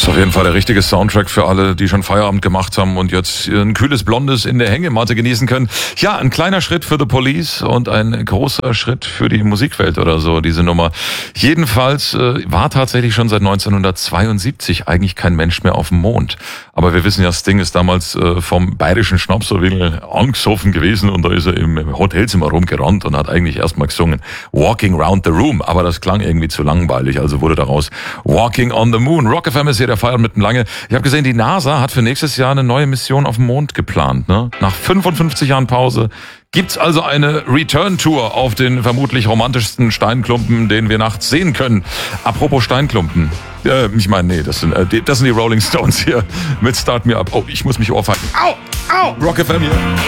Auf jeden Fall der richtige Soundtrack für alle, die schon Feierabend gemacht haben und jetzt ein kühles Blondes in der Hängematte genießen können. Ja, ein kleiner Schritt für The Police und ein großer Schritt für die Musikwelt oder so, diese Nummer. Jedenfalls war tatsächlich schon seit 1972 eigentlich kein Mensch mehr auf dem Mond. Aber wir wissen ja, Sting ist damals vom bayerischen Schnapsowil angesoffen gewesen und da ist er im Hotelzimmer rumgerannt und hat eigentlich erstmal gesungen Walking Round the Room. Aber das klang irgendwie zu langweilig, also wurde daraus Walking on the Moon. Rock FM ist hier der Feiern mitten lange. Ich habe gesehen, die NASA hat für nächstes Jahr eine neue Mission auf dem Mond geplant. Ne? Nach 55 Jahren Pause gibt's also eine Return-Tour auf den vermutlich romantischsten Steinklumpen, den wir nachts sehen können. Apropos Steinklumpen. Ich meine, nee, das sind die Rolling Stones hier mit Start Me Up. Oh, ich muss mich ohrfeigen. Au, au, Rock FM hier.